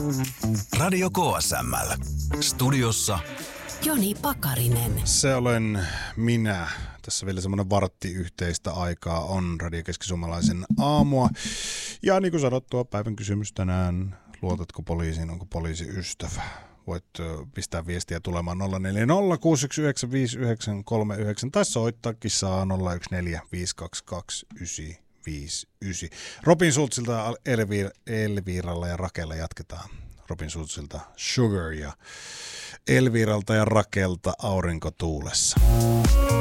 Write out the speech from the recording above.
Radio KSML. Studiossa Joni Pakarinen. Se olen minä. Tässä vielä semmoinen vartti yhteistä aikaa on Radio Keski-Suomalaisen aamua. Ja niin kuin sanottua, päivän kysymys tänään. Luotatko poliisiin? Onko poliisi ystävä? Voit pistää viestiä tulemaan 040 619 5939 tai soittaa kissaa 014 522 Robin Schulzilta Elviralla ja Rakella jatketaan. Robin Schulzilta Sugar ja Elviralta ja Rakelta Aurinko tuulessa.